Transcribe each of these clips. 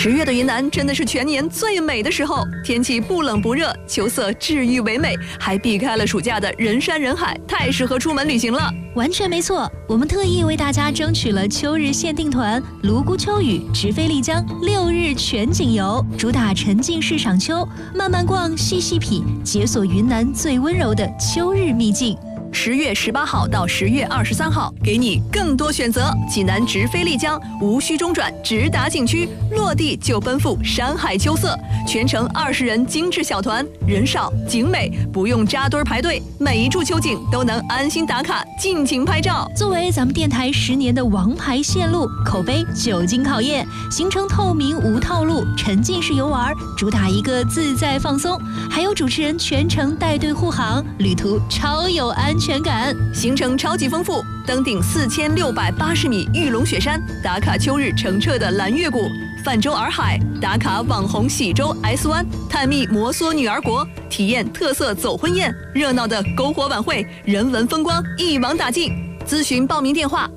10月的云南真的是全年最美的时候，天气不冷不热，秋色治愈唯美，还避开了暑假的人山人海，太适合出门旅行了。 完全没错，我们特意为大家争取了秋日限定团泸沽秋雨直飞丽江6日全景游，主打沉浸式赏秋，慢慢逛，细细品，解锁云南最温柔的秋日秘境。 10月18号到10月23号，给你更多选择。济南直飞丽江，无需中转，直达景区，落地就奔赴山海秋色。全程20人精致小团，人少景美，不用扎堆排队，每一处秋景都能安心打卡，尽情拍照。 作为咱们电台10年的王牌线路，口碑久经考验，行程透明无套路，沉浸式游玩，主打一个自在放松，还有主持人全程带队护航，旅途超有安全感。 行程超级丰富，登顶4680米玉龙雪山，打卡秋日澄澈的蓝月谷，泛舟洱海，打卡网红喜洲 S 湾，探秘摩梭女儿国，体验特色走婚宴，热闹的篝火晚会，人文风光一网打尽。咨询报名电话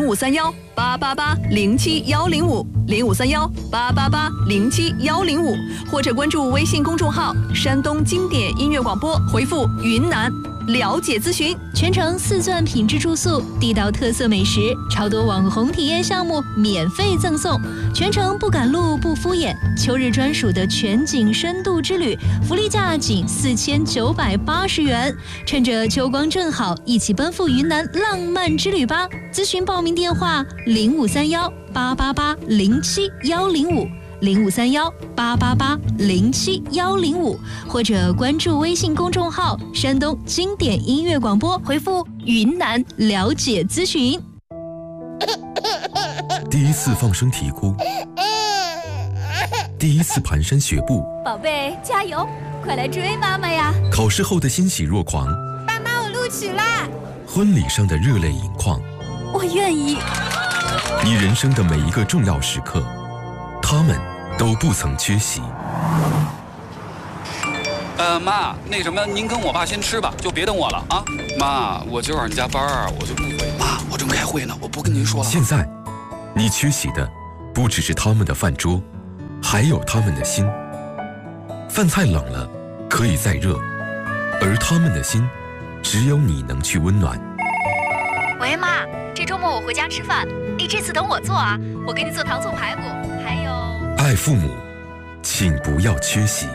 0531880105，0531880710，或者关注微信公众号山东经典音乐广播，回复云南了解咨询。 全程4钻品质住宿，地道特色美食，超多网红体验项目免费赠送，全程不赶路不敷衍，秋日专属的全景深度之旅，福利价仅4980元。趁着秋光正好，一起奔赴云南浪漫之旅吧！咨询报名电话0531880105，0531880710，或者关注微信公众号山东经典音乐广播，回复云南了解咨询。 第一次放声啼哭，第一次蹒跚学步， 宝贝加油，快来追妈妈呀！ 考试后的欣喜若狂， 爸妈我录取啦！ 婚礼上的热泪盈眶， 我愿意。 你人生的每一个重要时刻，他们都不曾缺席。 妈，那什么，您跟我爸先吃吧，就别等我了啊。妈，我今晚加班啊，我就不回。妈，我正开会呢，我不跟您说了。 现在，你缺席的不只是他们的饭桌，还有他们的心。饭菜冷了，可以再热，而他们的心，只有你能去温暖。 喂，妈，这周末我回家吃饭，你这次等我做啊，我给你做糖醋排骨，还有…… 爱父母，请不要缺席。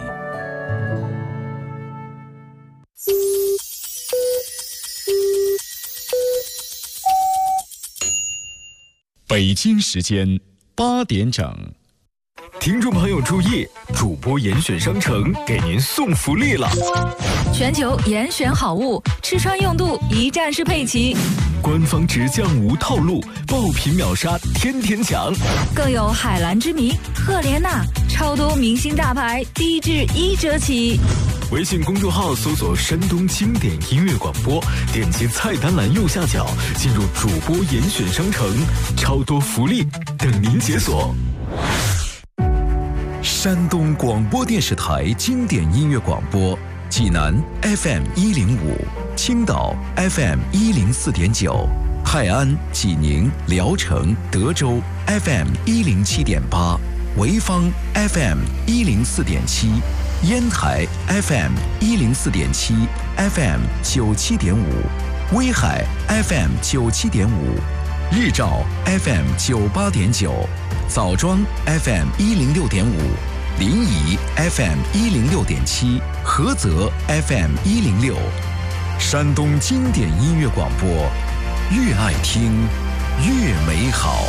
北京时间8点整。 听众朋友注意，主播严选商城给您送福利了！ 全球严选好物，吃穿用度一站式配齐， 官方直降无套路，爆品秒杀天天抢， 更有海蓝之谜、赫莲娜，超多明星大牌，低至1折起。 微信公众号搜索山东经典音乐广播，点击菜单栏右下角进入主播严选商城，超多福利等您解锁。 山东广播电视台经典音乐广播，济南 FM105，青岛 FM104.9，泰安、济宁、聊城、德州 FM107.8，潍坊 FM104.7，烟台 FM104.7 FM97.5，威海 FM97.5，日照 FM98.9，枣庄 FM106.5，临沂 FM106.7，菏泽 FM106。山东经典音乐广播，越爱听越美好。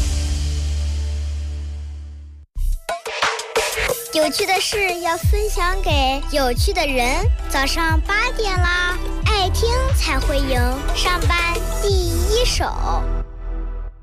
有趣的事要分享给有趣的人。早上8点啦，爱听才会赢，上班第一手。